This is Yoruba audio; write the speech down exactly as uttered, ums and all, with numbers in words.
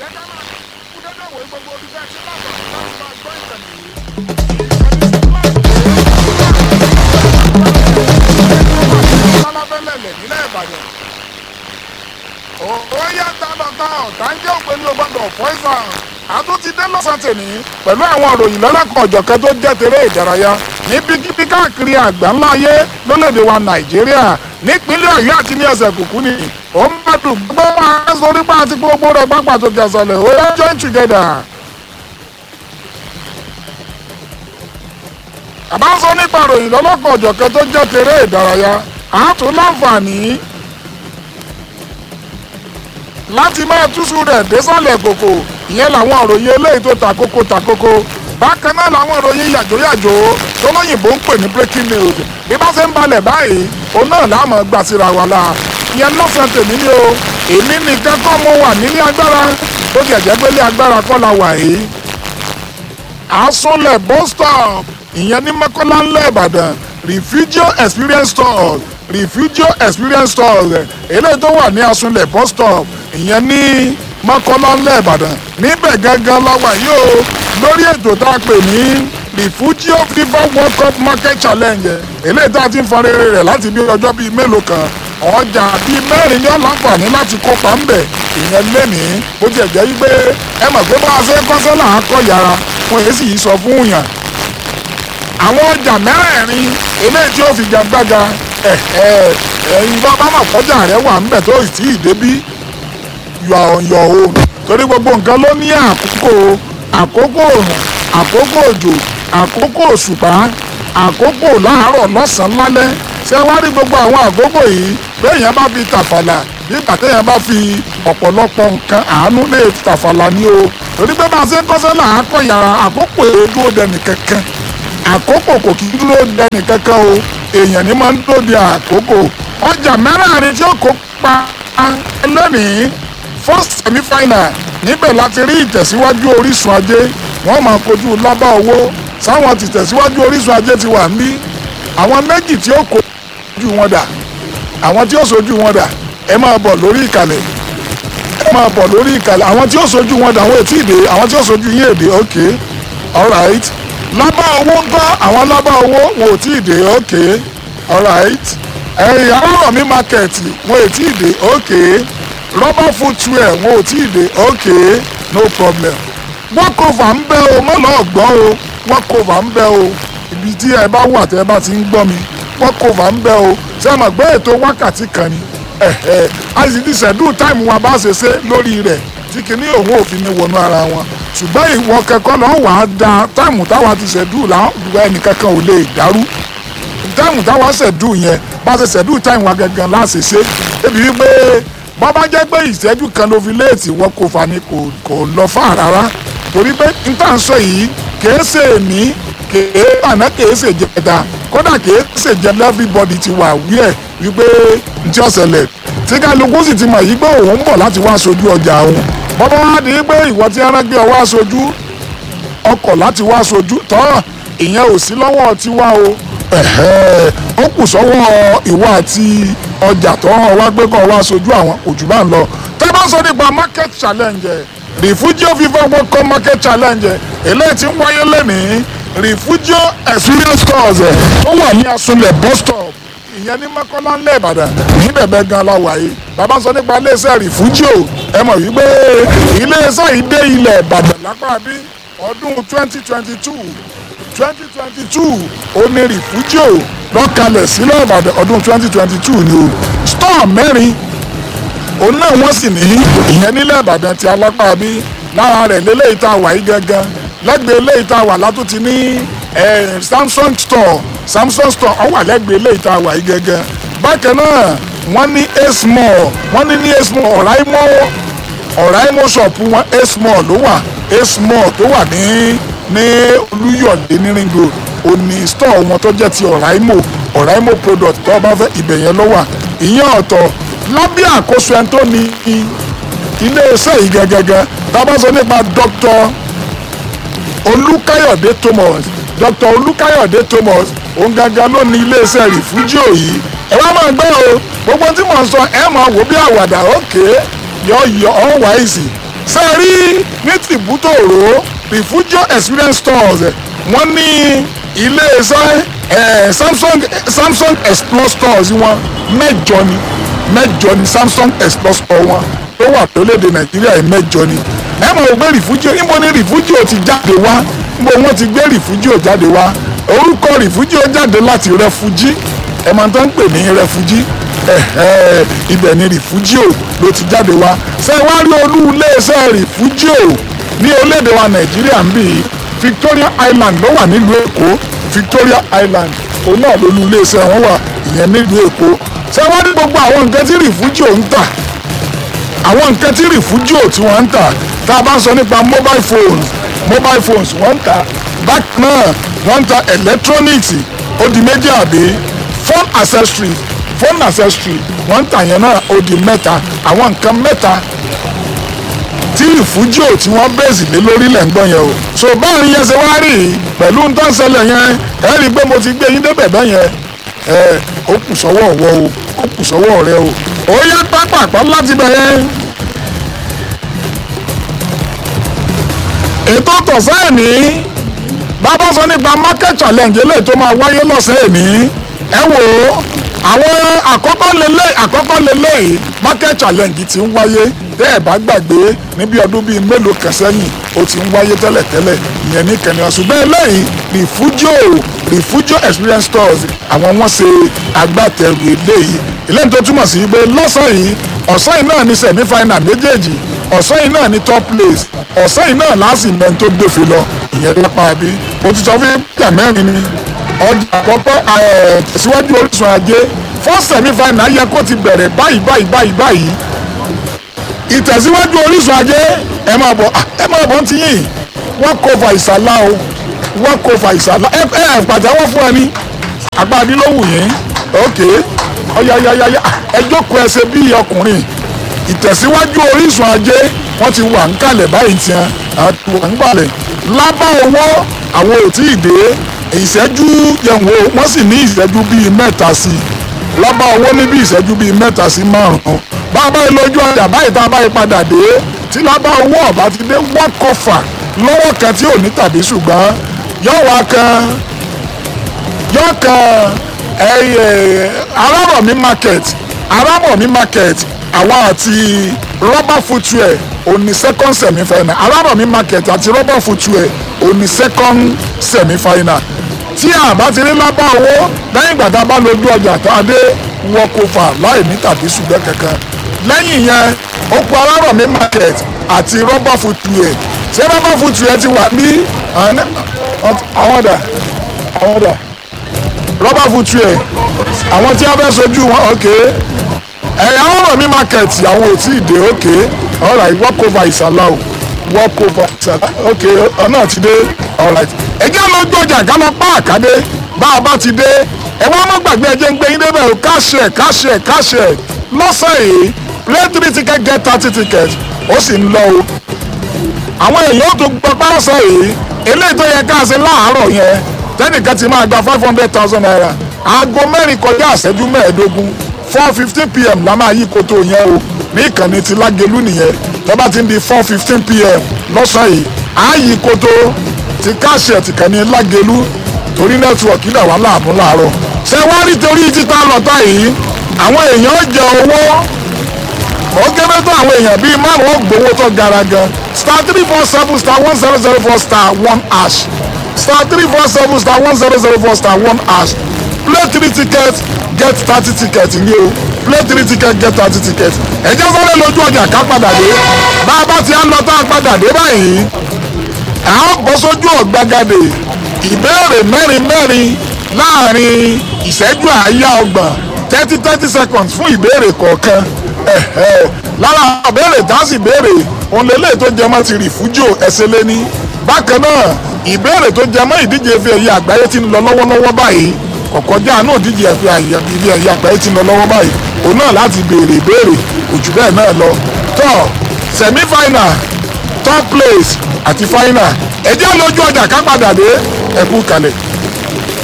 ó yá tábàtà ọ̀tá ń jẹ́ òpin ló gbọ́dọ̀ fọ́ìsàn àtúntí dé lọ́sàn tèmi pẹ̀lú àwọn òròyìn lọ́lọ́kan ọ̀jọ̀kan tó jẹ́ tèrè ìdárayá níbikíbi káàkiri àgbáńlá ayé lólèdè wa nàìjíríà nípínlẹ̀ ọ̀yọ́ àti ní ẹsẹ̀ kùkú ni ó ń bá dùn gbogbo máa ń sọ nípa àti gbogbo rẹ̀ pápá tó gẹ̀ẹ́sọ̀lẹ̀ ó yá join together. àbá ń sọ nípa òròyìn lọ́lọ́kan ọ̀jọ̀kan tó jẹ́ tèrè ìdárayá àtún láǹfààní láti máa túṣu rẹ̀ désàlẹ̀ kòkò ìyẹn làwọn òròyìn eléyìí tó takoko takoko bákan náà làwọn òròyìn yàjóyàjó tó lóyìnbó ń pè ní breaking news bí bá ṣe ń balẹ̀ báyìí òun náà láàmú gbà síra wa la ìyẹn lọ́sàn tèmi ni o èmi nìkan kọ́ mo wà nílé agbára ó ti ẹ̀jẹ̀ pé ilé agbára kọ́ la wà yìí. àsọlẹ̀ bus stop ìyẹn ní mọ́kànlá ńlẹ̀ ìbàdàn refugio experience stores refugio experience stores eléyìí tó wà ní àsọlẹ̀ bus stop ìyẹn ní mọ́kànlá ńlẹ̀ ìbàdàn níbẹ̀ gángan lọ́wọ́ yìí o lórí ètò tá a pè ní refugio fifa world cup market challenge eléyìí tá a ti ń fọn rere rẹ̀ láti bí ọjọ́ bíi mélòó kan ọjà bíi mẹ́rin ní ọ̀làǹfààní láti kópa ńbẹ̀ ìyẹn lẹ́nìí bó tiẹ̀ jẹ́ wípé ẹ mọ̀ pé bá a ṣe kọ́sẹ́ là á kọ́ yàrá wọn èyí sì sọ fún yàn àwọn ọjà mẹ́rẹ̀ẹ̀rin eléyìí tí ó fi jàgbága ẹ̀yìn bá bá mà kọjá rẹ̀ wà ńbẹ̀ tó ì tí ì débí yọ ọ̀yọ̀ o torí gbogbo nǹkan ló ní àkókò àkókò òrùn àkókò òjò àkókò òṣùpá àkókò láàárọ̀ lọ́sàn-án lálẹ́ ṣé wá rí gbogbo àwọn àkókò yìí béèyàn bá fi tàfàlà nígbà téèyàn bá fi ọ̀pọ̀lọpọ̀ nǹkan àánú lè tàfàlà ní o torí pé bá a ṣe ń kọ́sẹ́ là á kọ́ yàrá àkókò èédúró dẹnì kankan àkókò kò kí dúró dẹnì kankan o èèyàn ní máa ń dúró de àkókò ọjà mẹ́rẹ̀ẹ̀rin tí ó kópa lónìí first semi-final níbẹ̀ láti rí ìtẹ̀síwájú orísun ajé wọ́n máa kojú lábá owó sáwọn ti tẹ̀síwájú orísun ajé ti wà níbí àwọn méjì tí ó kojú wọn dà àwọn tí ó sojú wọn dà ẹ máa bọ̀ lórí ìkàlẹ̀ ẹ máa bọ̀ lórí ìkàlẹ̀ àwọn tí ó sojú wọn dà àwọn ètí ìdè àwọn tí ó sojú yín èdè ok alright lábá owó ń kọ́ àwọn lábá owó wọn ò tí ì dé ok alright ẹ̀yìn arárọ̀ mi market wọn ò tí ì dé ok rubber footwear wọn ò tí ì dé ok no problem wọ́n cover ń bẹ́ o mọ́ lọ́ọ́ gbọ́ o wọ́n cover ń bẹ́ o ibi tí ẹ bá wà tẹ́ ẹ bá ti ń gbọ́ mi wọ́n cover ń bẹ́ o ṣé ẹ mọ̀ gbé ètò wákàtí kan ni ẹ̀ẹ́ a sì ti ṣẹ̀dú táìmù wa bá ṣe ṣe lórí rẹ̀ tí kìíní òun ò fi ní wọnú ara wọn ṣùgbọ́n ìwọ kẹ́kọ̀ọ́ lọ́wọ́ wàá da táìmù táwa ti ṣẹ̀dú làwọn ẹnìkankan ò lè dàrú táìmù táwa ṣẹ̀dú yẹn bá ṣe ṣẹ̀dú táìmù wa gangan láṣẹ ṣe débi wípé bọ́ bá jẹ́ pé ìṣẹ́jú kan ló fi léètì wọ́n kò fa ni kò lọ fà rárá torí pé n tà ń sọ yìí kìí ṣe èmi kìí àná kìí ṣe jẹta kódà kìí ṣe jẹ everybody ti wà wíẹ̀ wípé n tí ó ṣẹlẹ̀ tí kálukú sì ti mọ̀ yí pé òun ń bọ̀ láti wá aṣojú ọjà òun bọ́bá wá di pé ìwọ tí ara gbé ọ wá aṣojú ọkọ̀ láti wá aṣojú tọ́ ìyẹn ò sí lọ́wọ́ tiwa o ó kù sọ́wọ́ ìwọ àti ọjà tó hàn wá gbé kọ́ wá aṣojú àwọn kò jù bá ń lọ tẹ́ bá sọ nípa market challenge refugio fifa world cup market challenge eléyìí tí ń wáyé lẹ́nìí refugio experience stores ó wà ní asunlẹ̀ bus stop ìyẹn ní mọ́kànlá ńlẹ̀ ìbàdàn níbẹ̀ bẹ́ẹ̀ gan la wà yìí bàbá sọ nípa iléeṣẹ́ refugio ẹ mọ̀ wípé iléeṣẹ́ yìí dé ilẹ̀ ìbàdàn lápá bí ọdún twenty twenty two twenty twenty two ó ní refugio lọ́kalẹ̀ sílẹ̀ ìbàdàn ọdún twenty twenty two ni o store mẹ́rin òun náà wọ́n sì ní ìyẹn nílẹ̀ ìbàdàn ti alápá bí lára rẹ̀ lélẹ́yìí tá a wà yìí gangan lẹ́gbẹ̀ẹ́ lẹ́yìí tá a wà látún ti ní samsung store samsung store ó wà lẹ́gbẹ̀ẹ́ lẹ́yìí tá a wà yìí gangan bákan náà wọ́n ní asmall wọ́n ní ní asmall ọ̀ráìmọ́ ọ̀ráìmọ́ ṣọ̀pù wọn asmall ló wà asmall tó wà ní ní olúyọ̀dé ní ring road òní store wọn tó jẹ́ ti ọ̀ráìmọ́ ọ̀ráìmọ́ product tó bá fẹ́ ibẹ̀ yẹn ló wà ìyẹn ọ̀tọ̀ lábẹ́ àkóso ẹni tó ní iléeṣẹ́ yìí gẹ́gẹ́gẹ́ tábà sọ nípa dr olúkáyọ̀dé thomas dr olúkáyọ̀dé thomas òun gangan ló ní iléeṣẹ́ refugio yìí ẹ wá máa gbọ́ o gbogbo tí mò ń sọ ẹ máa wò bí àwàdà òkè yọ yọ ọ̀hún wáìsì ṣe rí ní tìbútòrò Refugio Experience Stores wọ́n ní iléeṣẹ́ Samsung Samsung Explore Stores wọn mẹ́jọ ni mẹ́jọ ni Samsung Explore Store wọn tó wà lórílẹ̀‐èdè Nàìjíríà yìí mẹ́jọ ni ẹ mọ̀ wọ́n gbé Refugio níbo ni Refugio ti jáde wá níbo wọ́n ti gbé Refugio jáde wá orúkọ Refugio jáde láti Refugee ẹ máa tán pè ní Refugee ibẹ̀ ni Refugio ló ti jáde wá ṣé wá rí olú iléeṣẹ́ Refugio ní orílẹ̀-èdè wa Nàìjíríà ń bì Victoria Island ló wà nílùú Èkó Victoria Island òun náà lolú iléeṣẹ́ wọn wà ìyẹn nílùú Èkó ṣé wá rí gbogbo àwọn nǹkan tí Refugio ń tà àwọn nǹkan tí Refugio tí wọ́n ń tà tá a bá sọ nípa mobile phones mobile phones wọ́n ń tà bákan náà wọ́n ń tà electronics ó di méjì àbí phone accessories phone accessories wọ́n ń tà yẹn náà ó di mẹ́ta àwọn nǹkan mẹ́ta tí Refugio tí wọ́n bẹ́ẹ̀sì lé lórí lẹ̀ ń gbọ́ yẹn o so báyìí yẹn ṣe wá rí pẹ̀lú ń tán ṣẹlẹ̀ yẹn ẹ rí i pé mo ti gbé yín débẹ̀ bẹ́ẹ̀ yẹn ẹ ó kù sọ́wọ́ ọ̀wọ́ o ó kù sọ́wọ́ rẹ o ó yá pápákọ̀ láti bẹ̀ yẹn. ètò tọ̀sán ẹ̀ ní bàbá sọ nípa market challenge eléyìí tó máa wáyé lọ́sẹ̀ ẹ̀ ní ẹ wò ó àwọn àkọ́kọ́ lélẹ̀ àkọ́kọ́ lélẹ̀ yìí market challenge ti ń wáyé tẹ́ ẹ̀ bá gbàgbé níbi ọdún bíi mélòó kan sẹ́yìn ó ti ń wáyé tẹ́lẹ̀tẹ́lẹ̀ ìyẹn ní kẹ́ni ṣùgbọ́n eléyìí Refugio Refugio Experience Stores àwọn wọ́n ṣe agbátẹrù eléyìí eléyìí tó túmọ̀ sí pé lọ́sàn yìí ọ̀sán yìí náà ní semi final méjèèjì ọ̀sán yìí náà ní top place ọ̀sán yìí náà láàsì mẹ́rin tó gbèfè lọ ìyẹn lápá bí mo ti sọ fún ìpìlẹ̀ mẹ́rin ni ọdún àkọ́kọ́ tẹ̀síwájú Orísun Ajé first semi final yẹ kó ti bẹ̀rẹ̀ báyìí báyìí báyìí báyìí ìtẹ̀síwájú Orísun Ajé ẹ máa bọ̀ ẹ máa bọ̀ ti yìn wọ́n kó fa ìsàlá o wọ́n kó fa ìsàlá ẹ ẹ pàjáwọ́ fún ẹni àgbàdì ló wù yín ok ọ̀yàyàyàyà ẹ jókòó ẹsẹ̀ bíi ọkùnrin ìtẹ̀síwájú Orísun Ajé wọ́n ti wà ń kalẹ̀ báyìí tiẹ̀ àti wà ń balẹ̀ lábá owó àwọn ò tí ì dé ìṣẹ́jú yẹ̀wò wọ́n sì ní ìṣẹ́jú bíi mẹ́ta sí i lábá owó ní bí ìṣẹ́jú bíi mẹ́ta sí márùn-ún bàbá yìí lójú ọjà báyìí tá a báyìí padà dé tí lábá owó ọ̀bá ti dé wọ́n kọfà lọ́wọ́ kan tí ò ní tàbí ṣùgbọ́n yóò wá kan yóò kan Arárọ̀mí market Arárọ̀mí market àwa àti rubber footwear òní second semi final Arárọ̀mí market àti rubber footwear òní second semi final tí a bá ti rí lábá owó lẹ́yìn ìgbà tá a bá lójú ọjà tá a dé wọ́n kó fà láì ní tàbí ṣùgbọ́n kankan lẹ́yìn yẹn ó kó Arárọ̀mí market àti rubber footwear ṣé rubber footwear ti wà ní àwọn ọ̀dà àwọn ọ̀dà rubber footwear àwọn tí a fẹ́ sojú wọn ok ẹ̀yà Arárọ̀mí market àwọn ò tí ì dé ok alright walk over ìsàlá o walk over ìsàlá ok ọ̀nà ti dé alright ẹjẹ́ ló gbọ́jà ká lọ pa àkàdé bá a bá ti dé ẹ wọ́n mọ́ gbàgbé ẹjẹ́ ń gbé yín débẹ̀ o káṣẹ̀ káṣẹ̀ káṣẹ̀ lọ́sàn yìí play three ticket get thirty ticket ó sì ń lọ o àwọn èèyàn tó gbọ́ pàṣẹ yìí eléyìí tó yẹ ká ṣe láàárọ̀ yẹn tẹ́nìkan ti máa gba five hundred thousand naira aago mẹ́rin kọjá àṣẹ́jú mẹ́ẹ̀ẹ́dógún four fifteen pm la máa yí koto yẹn o ní ìkànnì ti Lágelú nìyẹn tó bá ti ń di four fifteen pm lọ́sàn yìí á yí koto ti káṣẹ̀ ti kàn ní Lágelú torí nẹ́tíwọ̀kì náà wà láàmú láàárọ̀ ṣé wá rí torí títa lọ́tà yìí àwọn èèyàn jẹ owó ó kéré tó àwọn èèyàn bíi márùn-ún gbowó tó gara gan star three four seven star one zero zero four star one hash star three four seven star one zero zero four star one hash play three tickets get thirty tickets ní o play three tickets get thirty tickets ẹ̀jẹ̀ sọ́lẹ̀ lójú ọjà ká padà dé bá a bá ti á lọ tá a padà dé báyìí à ń bọ́ sójú ọ̀gbagadè ìbéèrè mẹ́rin mẹ́rin láàrin ìṣẹ́jú àáyá ọgbọ̀n thirty thirty seconds fún ìbéèrè kọ̀ọ̀kan lára ìbéèrè tá a sì béèrè òun lélẹ̀ tó jẹmọ́ ti Refugio ẹsẹ̀ lẹ́ni bákan náà ìbéèrè tó jẹmọ́ ìdíje ife ẹ̀yẹ àgbáyé tí ń lọ lọ́wọ́lọ́wọ́ báyìí kọ̀kọ́jà náà ìdíje ife ẹ̀yẹ àgbáyé tí ń lọ lọ́wọ́ báyìí òun náà láti béèrè ìbéèrè òjù bẹ́ẹ̀ náà lọ tó semi final top place àti final ẹ̀jẹ̀ lójú ọjà ká padà dé ẹ̀kú kalẹ̀.